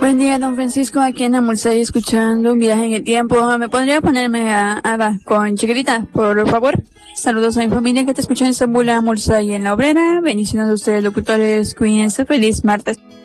Buen día, don Francisco, aquí en Amulsay, escuchando un viaje en el tiempo. ¿Me podría ponerme a Ada con Chiquitita, por favor? Saludos a mi familia que te escucha en Estambul, Amulsay, en La Obrera. Bendiciones a ustedes, locutores. Cuídense. Feliz martes.